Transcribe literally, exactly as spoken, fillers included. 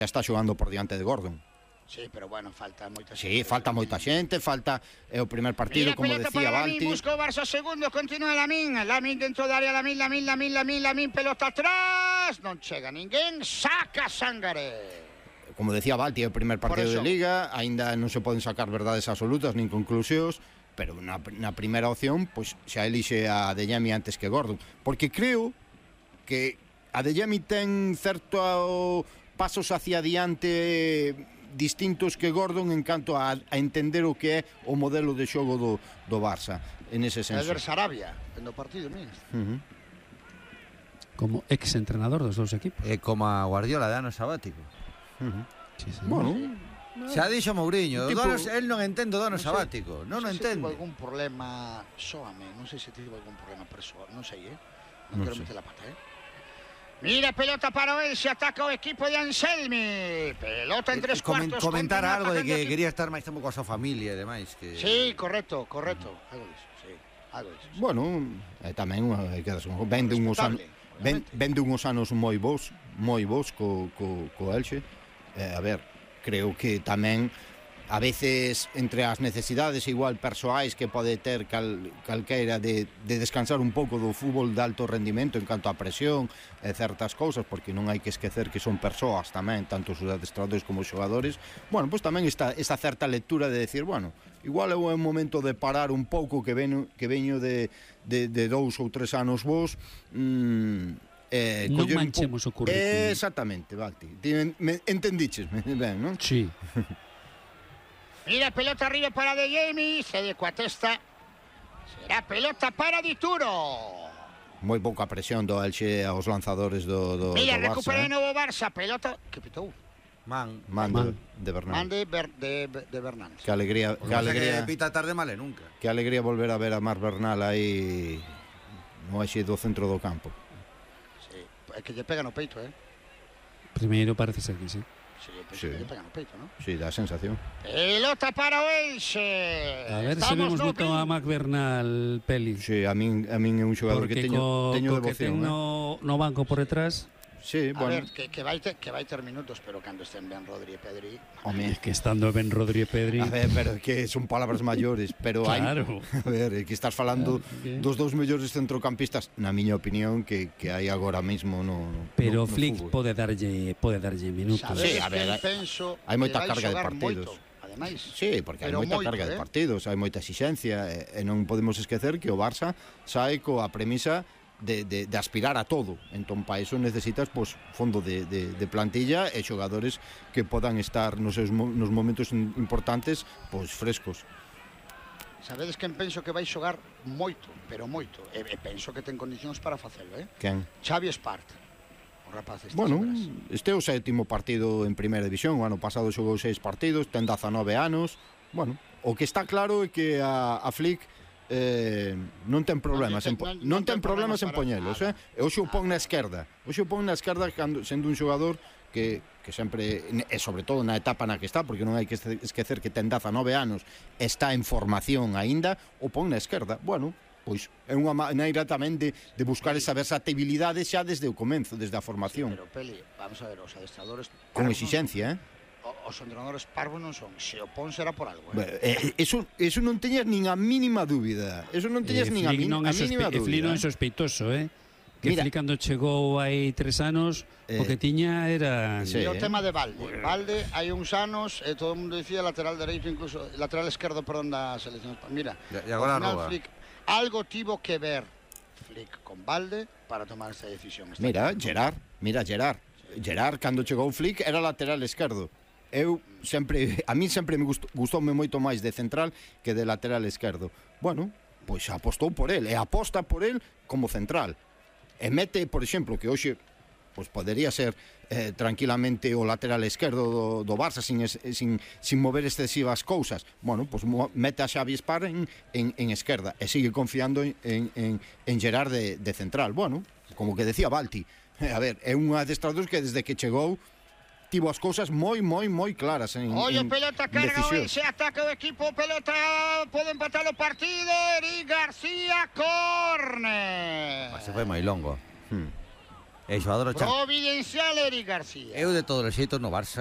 está xogando por diante de Gordon. Sí, pero bueno, falta moita xente. Sí, falta moita xente, falta é o primer partido, mira, como decía Balti. Lamin, busca o Barça segundo, continúa Lamin, Lamin dentro da área, Lamin, Lamin, Lamin, Lamin, Lamin, pelota atrás, non chega ninguén, saca Sangaré. Como decía Balti, é o primer partido de Liga, aínda non se poden sacar verdades absolutas nin conclusións, pero na, na primeira opción, pois xa elixe a Adeyemi antes que Gordon, porque creo que Adeyemi ten certo pasos hacia adiante distintos que Gordon en canto a, a entender o que é o modelo de xogo do, do Barça en ese senso. Eder Sarabia no partido, mira. Uh -huh. Como ex-entrenador dos dous equipos. E como a Guardiola de ano sabático. Uh -huh. Sí, sí. Bueno, sí. Xa dixo Mourinho, tipo, donos, el non entende o dono non sabático, non o entende. Non sei se tivo algún problema, sóame, non sei se tivo algún problema persoal, non sei, eh. Non, non quero meter la pata, eh. Mira, pelota para o Elche, ataca o equipo de Anselmi. Pelota en tres Comen, cuartos. Comentar algo de que quería estar máis tempo coa súa familia e demais que... Sí, correcto, correcto. Algo disso, sí. Algo disso. Bueno, eh, tamén eh, vende uns anos ven, vende uns anos moi bons, moi bons co, co, co Elche. Eh, a ver, creo que tamén a veces entre as necesidades igual persoais que pode ter cal, calqueira de, de descansar un pouco do fútbol de alto rendimento en canto a presión e certas cousas, porque non hai que esquecer que son persoas tamén, tanto os adestradores como os xogadores. Bueno, pois pues tamén esta, esta certa lectura de decir, bueno, igual é un momento de parar un pouco que veño, que veño de, de, de dous ou tres anos vos, mmm, Eh, non manchemos o currículum. Exactamente, Balti. Entendiches ben, non? Sí. Mira, pelota arriba para Adeyemi, se de coa testa. Será pelota para Dituro. Moi pouca presión do Elche aos lanzadores do, do, Mira, do Barça. Mira, recupera de novo Barça, pelota. Que pitou? Man. Man, Man. De, de Bernal. Man de, Ber, de, de Bernal. Que alegría, que alegría. Que pita tarde male nunca. Que alegría volver a ver a Marc Bernal aí no Elche do centro do campo. É que lle pega no peito, eh? Primeiro parece ser que sí. Sí, sí. Que lle pega no peito, ¿no? Sí, dá sensación. Pelota para o Elche. A ver se vemos moito a Marc Bernal, Peli. Sí, a min, a min é un xogador porque que teño, co, teño co devoción. Que ten no, no banco por detrás. Sí, a bueno. ver, que, que, vai ter, que vai ter minutos, pero cando estén ben Rodri e Pedri... Home, que estando ben Rodri e Pedri... A ver, pero que son palabras maiores, pero claro. hai... A ver, que estás falando claro, que... dos dous mellores centrocampistas, na miña opinión, que, que hai agora mesmo no, no Pero no, Flick no pode darlle pode darlle minutos. Sí, a ver, penso hai moita carga de partidos. Moito, ademais. Sí, porque hai moita moito, carga eh? de partidos, hai moita exigencia, e, e non podemos esquecer que o Barça sae coa premisa De, de, de aspirar a todo. Entón, para eso necesitas pues, fondo de, de, de plantilla e xogadores que podan estar nos, seus, nos momentos importantes pues, frescos. Sabedes quen penso que vai xogar moito, pero moito, e, e penso que ten condicións para facelo, eh? Quen? Xavi Espart. O rapaz este. Bueno, este é o sétimo partido en primeira división, o ano pasado xogou seis partidos, ten dezanove anos. Bueno, o que está claro é que a, a Flick Eh, non ten problemas non, ten, non, non ten problemas en poñelos, eh? E hoxe o pon na esquerda. Hoxe o pon na esquerda cando, sendo un xogador que, que sempre, e sobre todo na etapa na que está, porque non hai que esquecer que ten dezanove anos, está en formación aínda, o pon na esquerda. Bueno, pois é unha maneira tamén de, de buscar esa versatilidade xa desde o comenzo, desde a formación. Sí, pero Peli, vamos a ver, os adestradores con exigencia, eh? Os entrenadores parvos non son, se o pon será por algo, eh? Eh, eso, eso non teñas nin a mínima dúbida. Eso non teñas eh, nin a, min, a mínima dúbida. Flick non é sospeitoso, eh? Que Flick cando chegou hai tres anos, eh, o que tiña era... Sí, o eh? tema de Valde. Valde hai uns anos, e eh, todo o mundo dicía lateral dereito, incluso lateral esquerdo, perdón, da selección. Mira, e agora final, Flick, algo tivo que ver Flick con Valde para tomar esa decisión. Mira, Gerard, mira, Gerard. Gerard, cando chegou Flick, era lateral esquerdo. Eu sempre, a mí sempre me gustou, gustoume moito máis de central que de lateral esquerdo. Bueno, pois apostou por el, e aposta por el como central. E mete, por exemplo, que hoxe pois podería ser eh, tranquilamente o lateral esquerdo do, do Barça sin, sin, sin mover excesivas cousas. Bueno, pois mete a Xavi Espart en, en, en esquerda e sigue confiando en, en, en Gerard de, de central. Bueno, como que decía Balti, a ver, é un adestrador que desde que chegou tivo as cousas moi, moi, moi claras en, Oye, en pelota carga hoy, se ataca o equipo, pelota, pode empatar o partido, Eric García, córner. Se foi moi longo. Hmm. E xogador ao Charco. Providencial Eric García. Eu de todos os xeitos no Barça